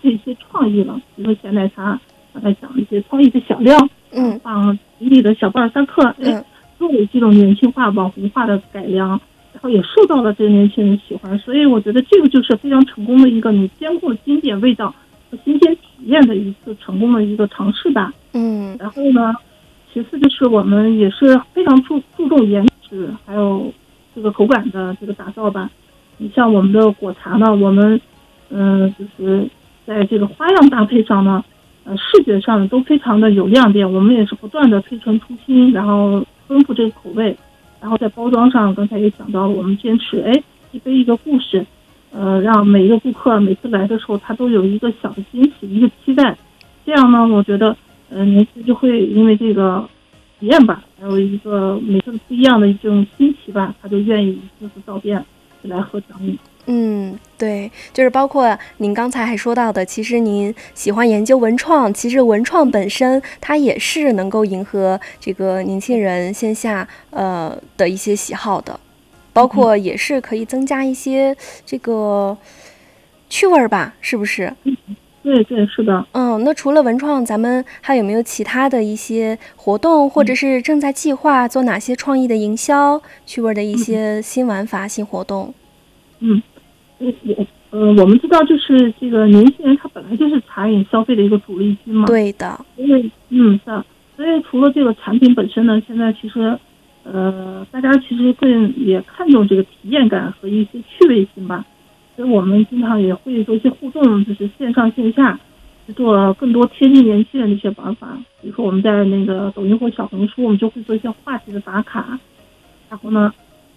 配一些创意了，比如说咸奶茶，刚才讲一些创意的小料，放吉利的小巴尔萨克，作为这种年轻化、网红化的改良，然后也受到了这个年轻人喜欢，所以我觉得这个就是非常成功的一个你兼顾了经典味道和新鲜体验的一次成功的一个尝试吧。然后呢，其次就是我们也是非常注重颜值还有这个口感的这个打造吧。你像我们的果茶呢，我们就是在这个花样搭配上呢，视觉上都非常的有亮点。我们也是不断的推陈出新，然后丰富这个口味。然后在包装上，刚才也讲到了，我们坚持一杯一个故事，让每一个顾客每次来的时候，他都有一个小的惊喜，一个期待。这样呢，我觉得年轻人就会因为这个体验吧，还有一个每次不一样的这种新奇吧，他就愿意一次次到店来喝奖饮。 对，就是包括您刚才还说到的，其实您喜欢研究文创，其实文创本身它也是能够迎合这个年轻人线下的一些喜好的，包括也是可以增加一些这个趣味吧，是不是？ 对，是的。 那除了文创，咱们还有没有其他的一些活动，或者是正在计划做哪些创意的营销、趣味的一些新玩法、新活动？ 我们知道，就是这个年轻人他本来就是茶饮消费的一个主力军嘛。 对的。 所以除了这个产品本身呢，现在其实大家其实更也看重这个体验感和一些趣味性吧。所以我们经常也会做一些互动，就是线上线下去做更多贴近年轻人的一些玩法。比如说我们在那个抖音或小红书，我们就会做一些话题的打卡。然后呢，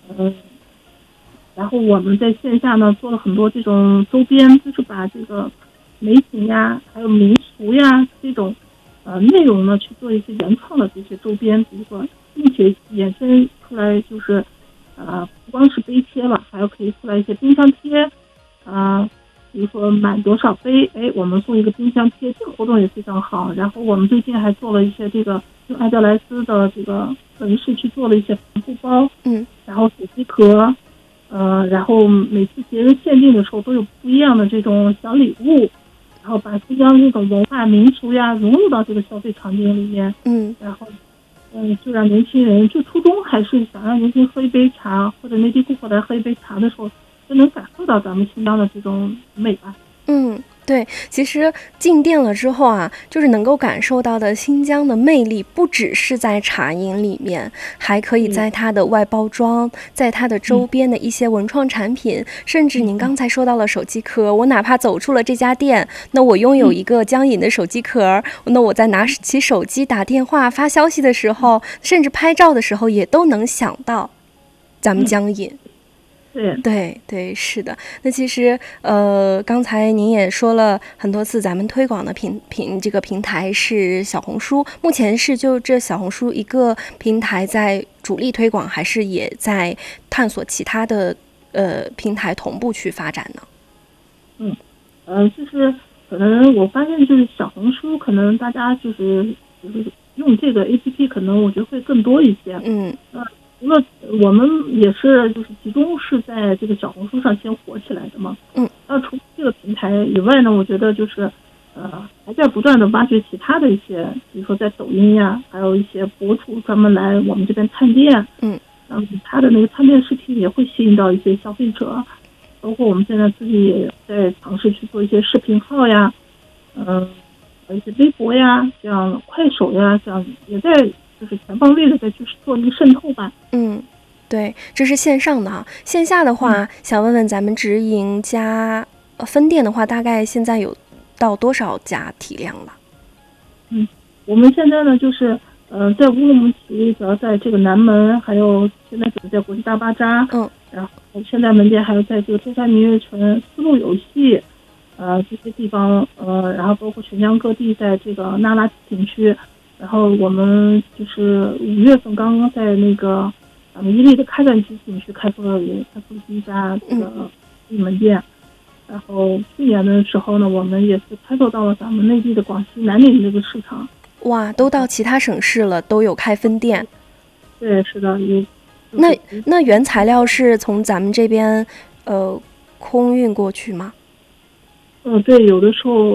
然后我们在线下呢做了很多这种周边，就是把这个美景呀，还有民俗呀这种内容呢去做一些原创的这些周边，比如说并且衍生出来就是不光是杯贴了，还有可以出来一些冰箱贴比如说满多少杯，我们送一个冰箱贴，这个活动也非常好。然后我们最近还做了一些这个用艾德莱斯的这个纹饰去做了一些帆布包，然后手机壳。然后每次节日限定的时候都有不一样的这种小礼物，然后把新疆这种文化民俗呀融入到这个消费场景里面。然后就让年轻人，就初衷还是想让年轻人喝一杯茶，或者内地顾客来喝一杯茶的时候，就能感受到咱们新疆的这种美吧。 对，其实进店了之后啊，就是能够感受到的新疆的魅力，不只是在茶饮里面，还可以在它的外包装，在它的周边的一些文创产品，甚至您刚才说到了手机壳，我哪怕走出了这家店，那我拥有一个江饮的手机壳，那我在拿起手机打电话发消息的时候，甚至拍照的时候，也都能想到咱们江饮。对，是的。那其实刚才您也说了很多次，咱们推广的这个平台是小红书，目前是就这小红书一个平台在主力推广，还是也在探索其他的平台同步去发展呢？ 就是可能我发现就是小红书可能大家就是用这个 APP 可能我觉得会更多一些。除了我们也是就是集中是在这个小红书上先火起来的嘛。那除了这个平台以外呢，我觉得就是还在不断的挖掘其他的一些，比如说在抖音呀，还有一些博主专门来我们这边探店。然后他的那个探店视频也会吸引到一些消费者，包括我们现在自己也在尝试去做一些视频号呀，一些微博呀，像快手呀，这样也在就是全方位的再去做一个渗透吧。 对，这是线上的哈。线下的话，想问问咱们直营加分店的话，大概现在有到多少家体量了？ 我们现在呢，就是在乌鲁木齐，主要在这个南门，还有现在准备在国际大巴扎，然后现在门店还有在这个中山明月城、丝路有戏，这些地方，然后包括全疆各地，在这个那拉景区。然后我们就是5月份刚刚在那个伊利的开展区景区开出了第一家这个门店。然后去年的时候呢，我们也是开拓到了咱们内地的广西南宁这个市场。 哇，都到其他省市了，都有开分店。 对，是的。 那原材料是从咱们这边空运过去吗？ 对，有的时候